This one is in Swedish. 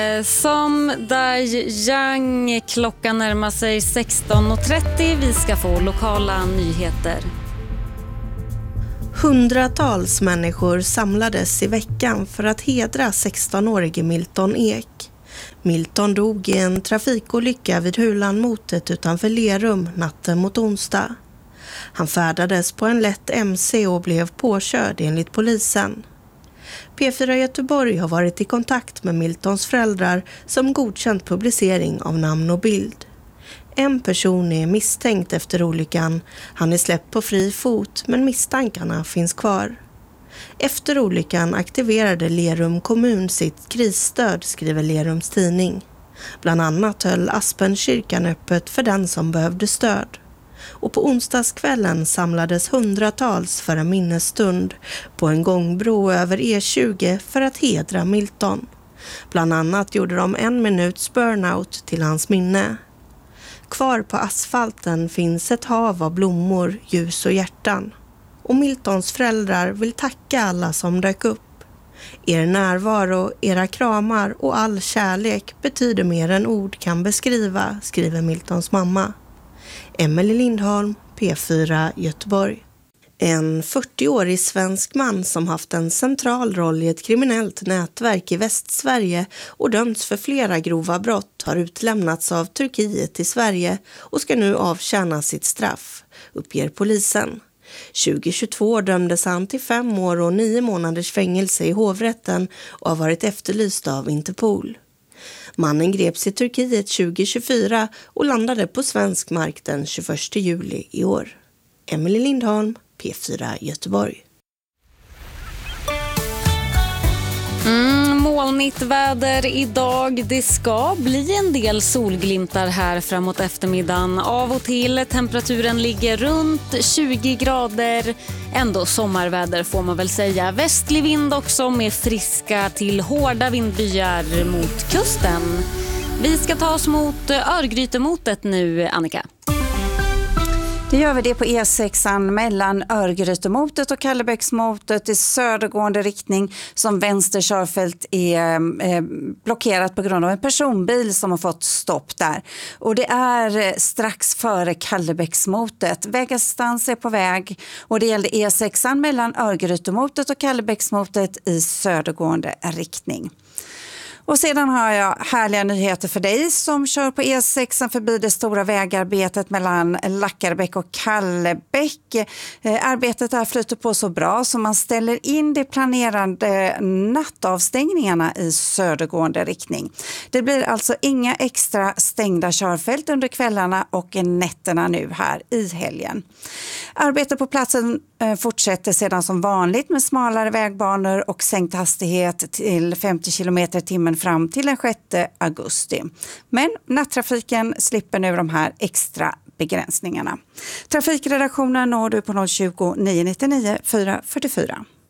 Som Dai Yang, klockan närmar sig 16.30. Vi ska få lokala nyheter. Hundratals människor samlades i veckan för att hedra 16-årige Milton Ek. Milton dog i en trafikolycka vid Hulanmotet utanför Lerum natten mot onsdag. Han färdades på en lätt MC och blev påkörd enligt polisen. P4 Göteborg har varit i kontakt med Miltons föräldrar som godkänt publicering av namn och bild. En person är misstänkt efter olyckan. Han är släppt på fri fot, men misstankarna finns kvar. Efter olyckan aktiverade Lerum kommun sitt krisstöd, skriver Lerums tidning. Bland annat höll Aspenkyrkan öppet för den som behövde stöd. Och på onsdagskvällen samlades hundratals för en minnesstund på en gångbro över E20 för att hedra Milton. Bland annat gjorde de 1 minuts burnout till hans minne. Kvar på asfalten finns ett hav av blommor, ljus och hjärtan. Och Miltons föräldrar vill tacka alla som dök upp. Er närvaro, era kramar och all kärlek betyder mer än ord kan beskriva, skriver Miltons mamma. Emelie Lindholm, P4 Göteborg. En 40-årig svensk man som haft en central roll i ett kriminellt nätverk i Västsverige och dömts för flera grova brott har utlämnats av Turkiet till Sverige och ska nu avtjäna sitt straff, uppger polisen. 2022 dömdes han till 5 år och 9 månaders fängelse i hovrätten och har varit efterlyst av Interpol. Mannen greps i Turkiet 2024 och landade på svensk mark den 21 juli i år. Emelie Lindholm, P4 Göteborg. Molnigt väder idag. Det ska bli en del solglimtar här framåt eftermiddagen. Av och till. Temperaturen ligger runt 20 grader. Ändå sommarväder får man väl säga. Västlig vind också med friska till hårda vindbyar mot kusten. Vi ska ta oss mot Örgrytemotet nu, Annika. Det gör vi det på E6 mellan Örgrytemotet och Kallebäcksmotet i södergående riktning som vänster körfält är blockerat på grund av en personbil som har fått stopp där. Och det är strax före Kallebäcksmotet. Vägassistans är på väg och det gällde E6 mellan Örgrytemotet och Kallebäcksmotet i södergående riktning. Och sedan har jag härliga nyheter för dig som kör på E6 förbi det stora vägarbetet mellan Lackarbäck och Kallebäck. Arbetet där flyter på så bra så man ställer in de planerade nattavstängningarna i södergående riktning. Det blir alltså inga extra stängda körfält under kvällarna och nätterna nu här i helgen. Arbetet på platsen fortsätter sedan som vanligt med smalare vägbanor och sänkt hastighet till 50 km/h fram till den 6 augusti. Men nattrafiken slipper nu de här extra begränsningarna. Trafikredaktionen når du på 020 999 444.